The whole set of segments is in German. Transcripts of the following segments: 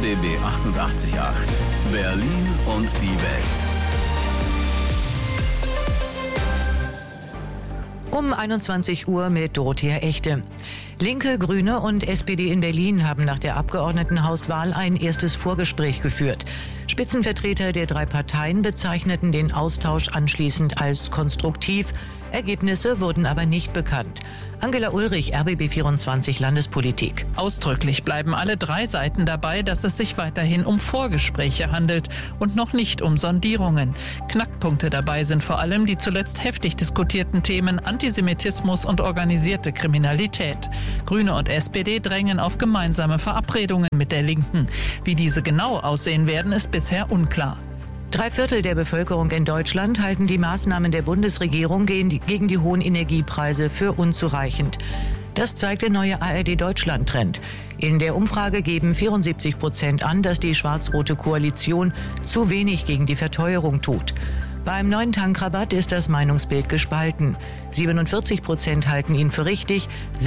RBB 88.8 Berlin und die Welt. Um 21 Uhr mit Dorothea Echte. Linke, Grüne und SPD in Berlin haben nach der Abgeordnetenhauswahl ein erstes Vorgespräch geführt. Spitzenvertreter der drei Parteien bezeichneten den Austausch anschließend als konstruktiv. Ergebnisse wurden aber nicht bekannt. Angela Ulrich, RBB24 Landespolitik. Ausdrücklich bleiben alle drei Seiten dabei, dass es sich weiterhin um Vorgespräche handelt und noch nicht um Sondierungen. Knackpunkte dabei sind vor allem die zuletzt heftig diskutierten Themen Antisemitismus und organisierte Kriminalität. Grüne und SPD drängen auf gemeinsame Verabredungen mit der Linken. Wie diese genau aussehen werden, ist bisher unklar. 3/4 der Bevölkerung in Deutschland halten die Maßnahmen der Bundesregierung gegen die hohen Energiepreise für unzureichend. Das zeigt der neue ARD-Deutschland-Trend. In der Umfrage geben 74% an, dass die schwarz-rote Koalition zu wenig gegen die Verteuerung tut. Beim neuen Tankrabatt ist das Meinungsbild gespalten. 47% halten ihn für richtig,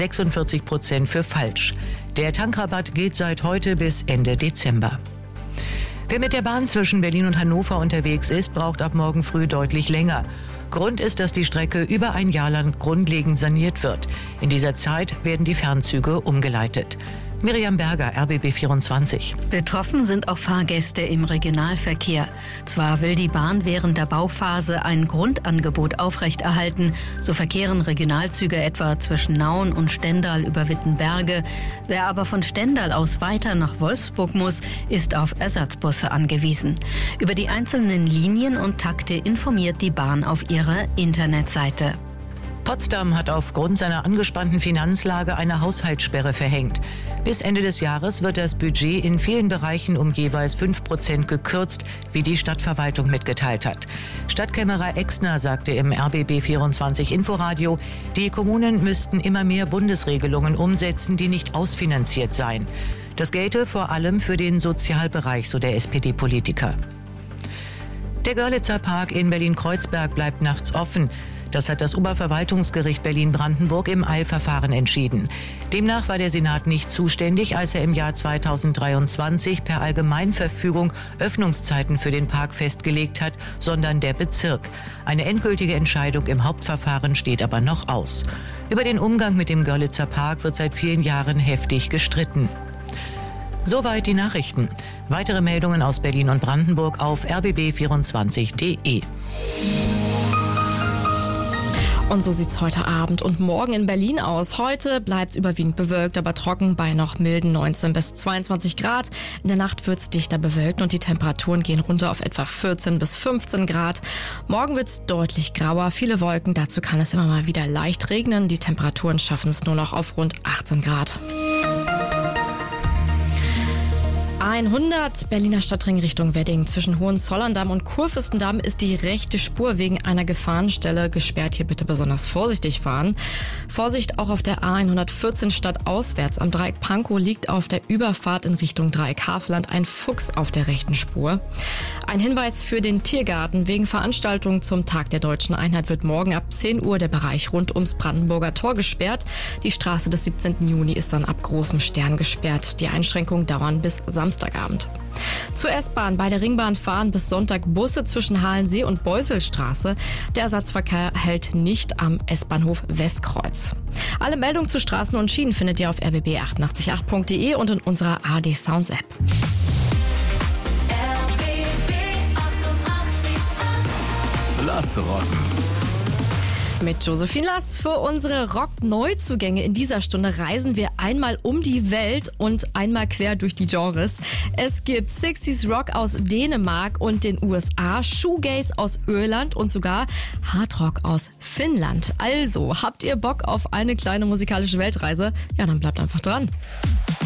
46% für falsch. Der Tankrabatt gilt seit heute bis Ende Dezember. Wer mit der Bahn zwischen Berlin und Hannover unterwegs ist, braucht ab morgen früh deutlich länger. Grund ist, dass die Strecke über ein Jahr lang grundlegend saniert wird. In dieser Zeit werden die Fernzüge umgeleitet. Miriam Berger, RBB24. Betroffen sind auch Fahrgäste im Regionalverkehr. Zwar will die Bahn während der Bauphase ein Grundangebot aufrechterhalten, so verkehren Regionalzüge etwa zwischen Nauen und Stendal über Wittenberge. Wer aber von Stendal aus weiter nach Wolfsburg muss, ist auf Ersatzbusse angewiesen. Über die einzelnen Linien und Takte informiert die Bahn auf ihrer Internetseite. Potsdam hat aufgrund seiner angespannten Finanzlage eine Haushaltssperre verhängt. Bis Ende des Jahres wird das Budget in vielen Bereichen um jeweils 5% gekürzt, wie die Stadtverwaltung mitgeteilt hat. Stadtkämmerer Exner sagte im RBB24 Inforadio, die Kommunen müssten immer mehr Bundesregelungen umsetzen, die nicht ausfinanziert seien. Das gelte vor allem für den Sozialbereich, so der SPD-Politiker. Der Görlitzer Park in Berlin-Kreuzberg bleibt nachts offen. Das hat das Oberverwaltungsgericht Berlin-Brandenburg im Eilverfahren entschieden. Demnach war der Senat nicht zuständig, als er im Jahr 2023 per Allgemeinverfügung Öffnungszeiten für den Park festgelegt hat, sondern der Bezirk. Eine endgültige Entscheidung im Hauptverfahren steht aber noch aus. Über den Umgang mit dem Görlitzer Park wird seit vielen Jahren heftig gestritten. Soweit die Nachrichten. Weitere Meldungen aus Berlin und Brandenburg auf rbb24.de. Und so sieht's heute Abend und morgen in Berlin aus. Heute bleibt's überwiegend bewölkt, aber trocken bei noch milden 19 bis 22 Grad. In der Nacht wird's dichter bewölkt und die Temperaturen gehen runter auf etwa 14 bis 15 Grad. Morgen wird's deutlich grauer, viele Wolken. Dazu kann es immer mal wieder leicht regnen. Die Temperaturen schaffen es nur noch auf rund 18 Grad. 100 Berliner Stadtring Richtung Wedding. Zwischen Hohenzollern-Damm und Kurfürstendamm ist die rechte Spur wegen einer Gefahrenstelle gesperrt. Hier bitte besonders vorsichtig fahren. Vorsicht auch auf der A114 stadtauswärts. Am Dreieck Pankow liegt auf der Überfahrt in Richtung Dreieck Havelland ein Fuchs auf der rechten Spur. Ein Hinweis für den Tiergarten. Wegen Veranstaltungen zum Tag der Deutschen Einheit wird morgen ab 10 Uhr der Bereich rund ums Brandenburger Tor gesperrt. Die Straße des 17. Juni ist dann ab großem Stern gesperrt. Die Einschränkungen dauern bis Samstagabend. Zur S-Bahn. Bei der Ringbahn fahren bis Sonntag Busse zwischen Halensee und Beuselstraße. Der Ersatzverkehr hält nicht am S-Bahnhof Westkreuz. Alle Meldungen zu Straßen und Schienen findet ihr auf rbb888.de und in unserer ARD Sounds App. Lass rocken. Mit Josephine Lass für unsere Rock-Neuzugänge. In dieser Stunde reisen wir einmal um die Welt und einmal quer durch die Genres. Es gibt 60s Rock aus Dänemark und den USA, Shoegaze aus Irland und sogar Hardrock aus Finnland. Also, habt ihr Bock auf eine kleine musikalische Weltreise? Ja, dann bleibt einfach dran.